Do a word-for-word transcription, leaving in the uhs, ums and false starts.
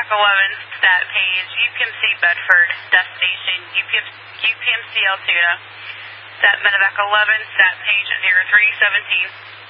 Medevac eleven, stat page, U P M C Bedford, destination, U P M, U P M C Altoona. Stat Medevac eleven, stat page zero three seventeen.